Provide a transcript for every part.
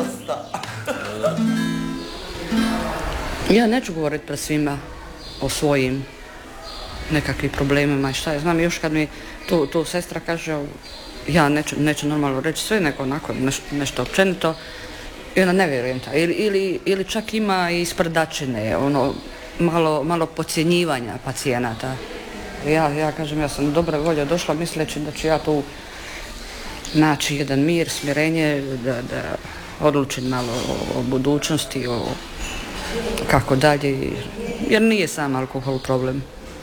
dosta. Ja neću govoriti pred svima o svojim nekakvim problemima i šta ja znam, još kad mi tu sestra kaže, ja neću normalno reći sve, nego onako nešto općenito, i onda ne vjerujem ta. Ili čak ima i sprdačine, ono, malo podcjenjivanja pacijenata. Ja kažem, ja sam dobra volja došla misleći da ću ja tu naći jedan mir, smirenje, da odlučim malo o budućnosti, o kako dalje, jer nije sam alkohol problem.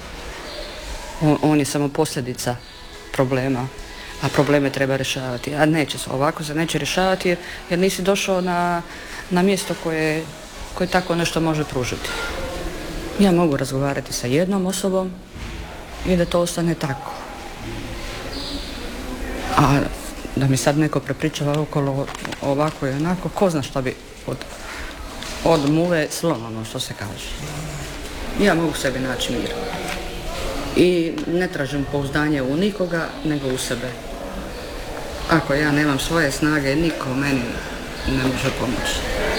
On je samo posljedica problema, a probleme treba rješavati. A ovako se neće rješavati jer nisi došao na mjesto koje tako nešto može pružiti. Ja mogu razgovarati sa jednom osobom i da to ostane tako. A da mi sad neko prepričava okolo ovako i onako, ko zna šta bi od muve slon, ono što se kaže. Ja mogu sebi naći mir. I ne tražim pouzdanje u nikoga, nego u sebe. Ako ja nemam svoje snage, niko meni ne može pomoći.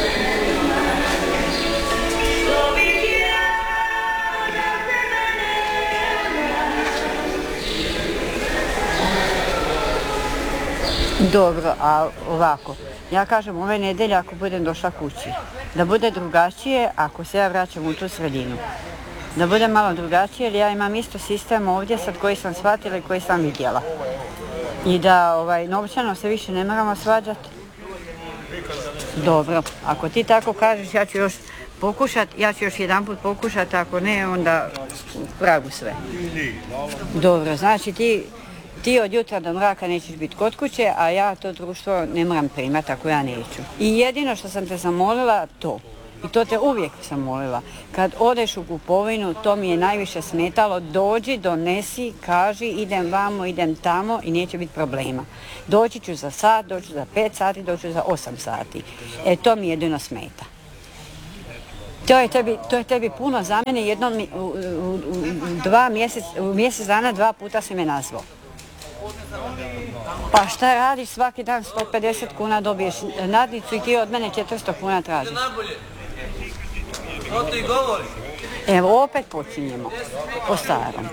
Dobro, a ovako, ja kažem ove nedelje ako budem došla kući, da bude drugačije ako se ja vraćam u tu sredinu. Da bude malo drugačije jer ja imam isto sistem ovdje sad koji sam shvatila i koji sam vidjela. I da novčano se više ne moramo svađati. Dobro, ako ti tako kažeš ja ću još pokušati, ja ću još jedanput pokušati, ako ne onda u pragu sve. Dobro, znači ti od jutra do mraka nećeš biti kod kuće, a ja to društvo ne moram primati ako ja neću. I jedino što sam te zamolila, to. I to te uvijek sam molila. Kad odeš u kupovinu, to mi je najviše smetalo, dođi, donesi, kaži, idem vamo, idem tamo i neće biti problema. Doći ću za sat, doći ću za 5 sati, doći ću za 8 sati. To mi jedino smeta. To je tebi puno za mene, jednom u mjesec dana 2 puta si me nazvao. Pa šta radiš svaki dan 150 kuna dobiješ nadnicu i ti od mene 400 kuna tražiš. To ti govori. Evo opet počinjemo po starom.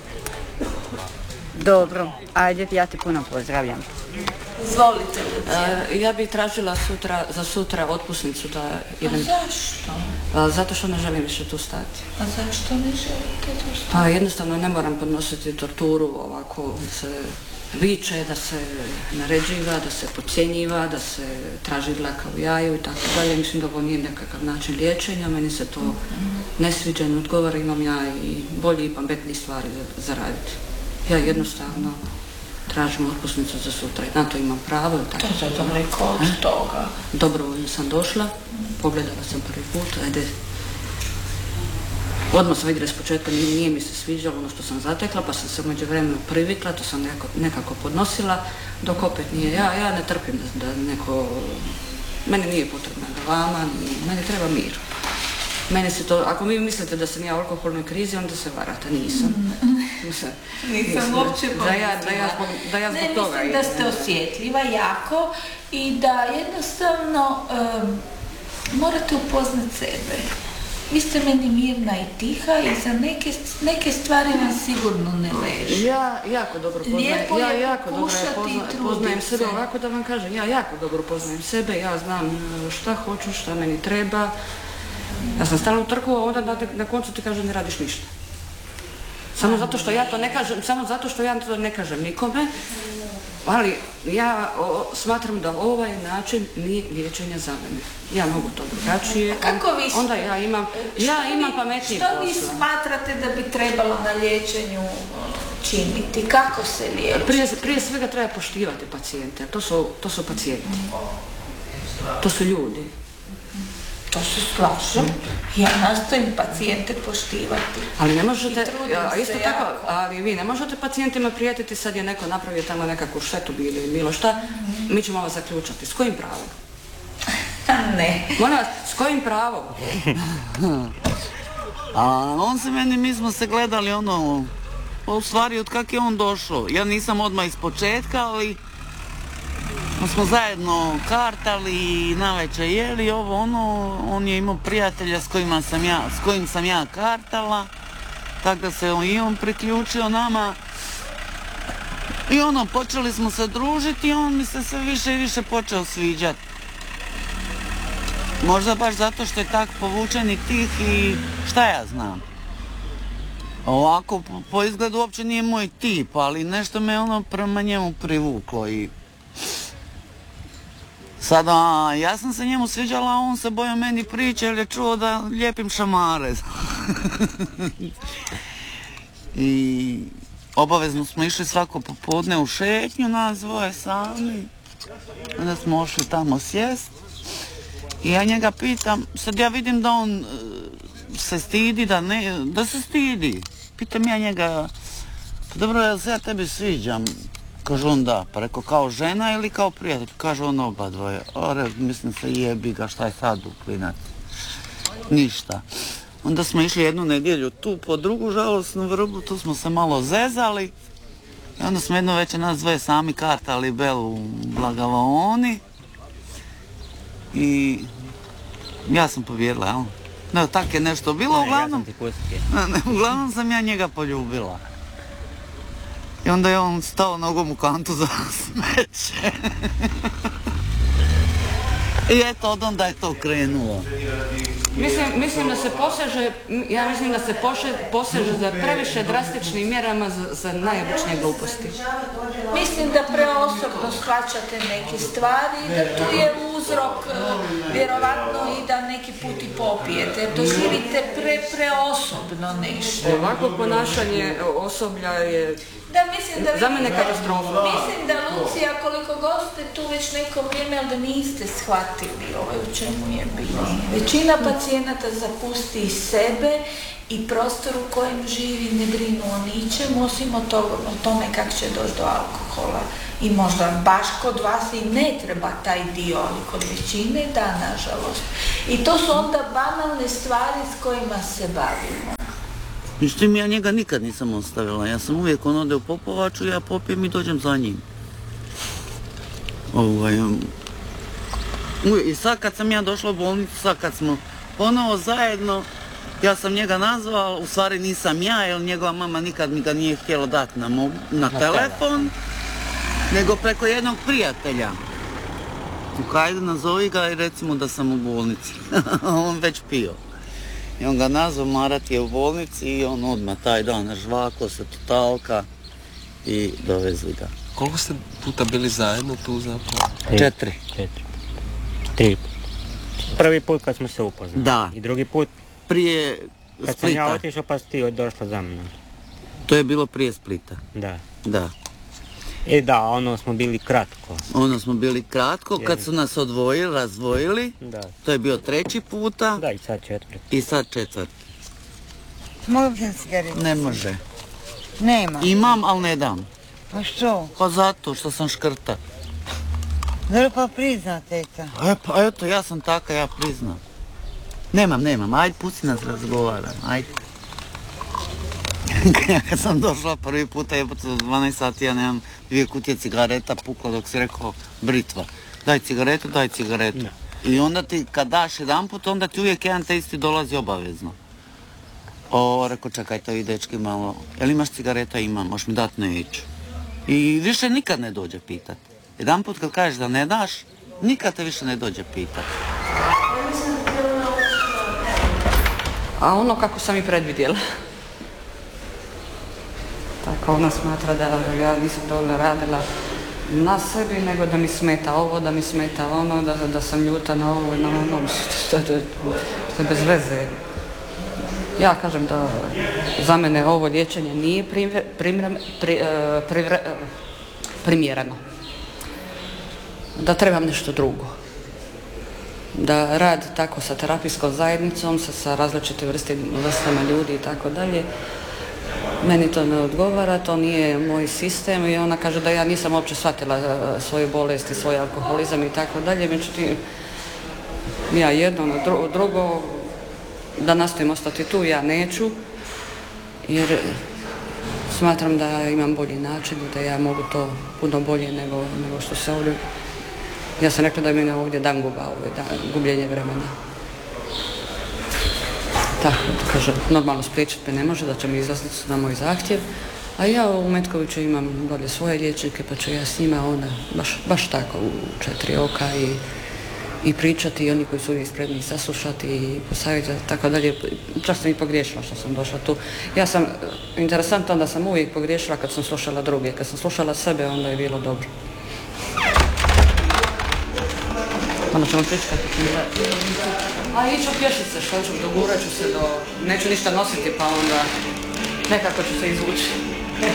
Dobro, ajde ja ti puno pozdravljam. Izvolite. Ja bih tražila za sutra otpusnicu da idem. A zašto? Zato što ne želim više tu stati. A zašto ne želite tu stati? Pa jednostavno ne moram podnositi torturu, ovako se viče, da se naređiva, da se podcjenjiva, da se traži dlaka u jaju i tako dalje. Mislim da ovo nije nekakav način liječenja, meni se to ne sviđa, ne odgovara, imam ja i bolji i pametniji stvari za raditi. Ja jednostavno tražim otpusnicu za sutra i na to imam pravo. To je daleko od toga. Dobrovoljno sam došla, pogledala sam prvi put, ajde. Odmah sam vidjela s početka, nije mi se sviđalo ono što sam zatekla, pa sam se u međuvremenu privikla, to sam nekako podnosila, dok opet nije. Ja ne trpim da neko, meni nije potrebna galama, meni treba mir. Meni se to, ako vi mislite da sam ja u alkoholnoj krizi, onda se varate, nisam. Nisam uopće pomislila. Da ja zbog toga mislim da ste osjetljiva jako i da jednostavno morate upoznat sebe. Vi ste meni mirna i tiha i za neke stvari vam sigurno ne leži. Ja jako dobro poznajem sebe, ovako da vam kažem, ja jako dobro poznajem sebe, ja znam šta hoću, šta meni treba. Ja sam stalno utrkula, onda na koncu ti kažem ne radiš ništa. Samo zato što ja to ne kažem nikome, ali ja smatram da ovaj način nije liječenje za mene. Ja mogu to drugačije. Onda ja imam pametniji posla. Što vi smatrate da bi trebalo na liječenju činiti? Kako se liječi? Prije svega treba poštivati pacijente. To su pacijenti. To su ljudi. To se slažem. Ja nastojim pacijente poštivati. Ali ne možete, isto tako, ali vi ne možete pacijentima prijetiti sad je neko napravio tamo nekakvu štetu ili bilo šta, mi ćemo vas zaključati. S kojim pravom? Ne. Molim vas, s kojim pravom? A on se mi smo se gledali u stvari od kak je on došao. Ja nisam odmah iz početka, ali smo zajedno kartali i navečer jeli ovo ono, on je imao prijatelja s kojim sam ja kartala, tako da se i on priključio nama i ono, počeli smo se družiti i on mi se sve više i više počeo sviđati. Možda baš zato što je tak povučen i tih i šta ja znam. Ovako, po izgledu uopće nije moj tip, ali nešto me ono prema njemu privuklo i... Sada, ja sam se njemu sviđala, a on se bojao meni priče jer je čuo da lijepim šamare. I obavezno smo išli svako popodne u šetnju, nas dvoje sami. Onda smo ošli tamo sjest. I ja njega pitam, sad ja vidim da on se stidi, da se stidi. Pitam ja njega, pa dobro, jel se ja tebi sviđam? Kaže on da, pa rekao kao žena ili kao prijatelj? Kaže on oba dvoje. Mislim se jebi ga, šta je sad u klinac? Ništa. Onda smo išli jednu nedjelju tu po drugu žalosnu vrbu, tu smo se malo zezali. I onda smo jedno večer nas dvoje sami kartali Belu u Blagavaoni. I ja sam povjerila, jel? No, tak je nešto bilo, uglavnom... Uglavnom sam ja njega poljubila. I onda je on stao nogom u kantu za smeće. I eto, od onda je to krenulo. Mislim da se poseže za previše drastičnim mjerama za najobičnije gluposti. Mislim da preosobno shvaćate neke stvari i da tu je uzrok vjerovatno i da neki put i popijete. Jer doživite preosobno nešto. Ovako ponašanje osoblja je Da, za mene katastrofa. Mislim da Lucija, koliko god ste tu već neko vrijeme, ali da niste shvatili u čemu je bilo. Većina pacijenata zapusti sebe i prostor u kojem živi, ne brinu o ničem, osim o tome kako će doći do alkohola. I možda baš kod vas i ne treba taj dio, ali kod većine da, nažalost. I to su onda banalne stvari s kojima se bavimo. Međutim, ja njega nikad nisam ostavila. Ja sam uvijek, on ode u Popovaču, ja popijem i dođem za njim. I sad kad sam ja došla u bolnicu, sad kad smo ponovo zajedno, ja sam njega nazvala, u stvari nisam ja, jer njegova mama nikad mi ga nije htjela dati na telefon, nego preko jednog prijatelja. Hajde, nazovi ga i recimo da sam u bolnici. On već pio. I on ga nazvao, Marat je u bolnici i on odmah taj dan žvako se totalka i dovezli ga. Koliko ste puta bili zajedno tu zapravo? 4. 3. Prvi put kad smo se upoznali. Da. I drugi put Prije Splita. kad sam ja otišao pa si ti došla za mnom. To je bilo prije Splita. Da. Da. I da, ono smo bili kratko. Kad su nas razdvojili. Da. To je bio 3. puta. Da, i sad 4. I sad 4. Mogu sam cigaretu? Ne može. Nema. Imam, ali ne dam. Pa što? Pa zato što sam škrta. Dobro, pa prizna, teta. Pa eto, ja sam taka, ja priznam. Nemam, ajde, pusti nas razgovaram, ajde. Kad sam došla prvi puta, jebote, do 12 sati, ja nemam 2 kutije cigareta, pukla dok si rekao britva. Daj cigaretu. Ne. I onda ti, kad daš jedan put, onda ti uvijek jedan te isti dolazi obavezno. Rekao, čekajte, ovi dečki malo, jel imaš cigareta? Imam, možeš mi dati? Neću. I više nikad ne dođe pitat. Jedan put kad kažeš da ne daš, nikad te više ne dođe pitat. A ono kako sam i predvidjela. Tako ona smatra da ja nisam dovoljno radila na sebi, nego da mi smeta ovo, da mi smeta ono, da sam ljuta na ovo i na ono, to je bez veze. Ja kažem da za mene ovo liječenje nije primjereno. Da trebam nešto drugo. Da rad tako sa terapijskom zajednicom, sa različitim vrstama ljudi i tako dalje, meni to ne odgovara, to nije moj sistem i ona kaže da ja nisam uopće shvatila svoju bolest i svoj alkoholizam i tako dalje, međutim ja jedno na drugo, da nastojim ostati tu, ja neću, jer smatram da imam bolji način i da ja mogu to puno bolje nego što se ovdje Ja sam rekla da je meni ovdje dan gubljenje vremena. Tako, kaže, normalno spriječiti me ne može, da će mi izlaziti na moj zahtjev. A ja u Metkoviću imam dolje svoje liječnike, pa ću ja s njima onda baš tako u 4 oka i pričati, i oni koji su uvijek spremni saslušati i posavjetati, tako dalje. Čak sam i pogriješila što sam došla tu. Ja sam, interesantno da sam uvijek pogriješila kad sam slušala druge. Kad sam slušala sebe, onda je bilo dobro. Onda ćemo pričkati. A iću pješice, što ću, dogurat ću se neću ništa nositi, pa onda nekako ću se izvući.